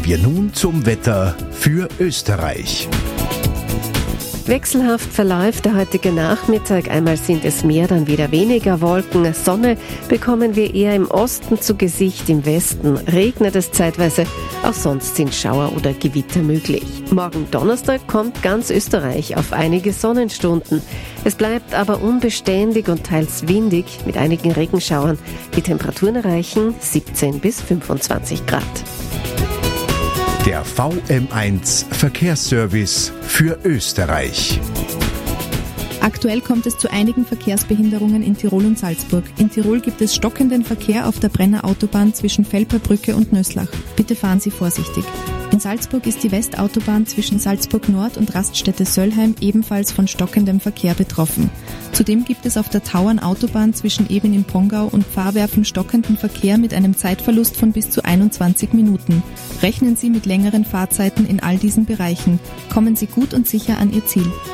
Kommen wir nun zum Wetter für Österreich. Wechselhaft verläuft der heutige Nachmittag. Einmal sind es mehr, dann wieder weniger Wolken. Sonne bekommen wir eher im Osten zu Gesicht, im Westen regnet es zeitweise. Auch sonst sind Schauer oder Gewitter möglich. Morgen Donnerstag kommt ganz Österreich auf einige Sonnenstunden. Es bleibt aber unbeständig und teils windig mit einigen Regenschauern. Die Temperaturen erreichen 17 bis 25 Grad. Der VM1 Verkehrsservice für Österreich. Aktuell kommt es zu einigen Verkehrsbehinderungen in Tirol und Salzburg. In Tirol gibt es stockenden Verkehr auf der Brenner Autobahn zwischen Felperbrücke und Nöslach. Bitte fahren Sie vorsichtig. In Salzburg ist die Westautobahn zwischen Salzburg Nord und Raststätte Söllheim ebenfalls von stockendem Verkehr betroffen. Zudem gibt es auf der Tauernautobahn zwischen Eben im Pongau und Pfarrwerfen stockenden Verkehr mit einem Zeitverlust von bis zu 21 Minuten. Rechnen Sie mit längeren Fahrzeiten in all diesen Bereichen. Kommen Sie gut und sicher an Ihr Ziel.